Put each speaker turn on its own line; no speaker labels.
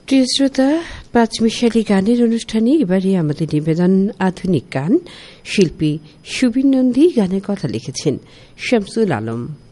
প্রিয় শ্রোতা, পাঁচমিশালি গানের অনুষ্ঠানে এবারে আমাদের নিবেদন আধুনিক গান। শিল্পী সুবীর নন্দী, গানের কথা লিখেছেন শামসুল আলম।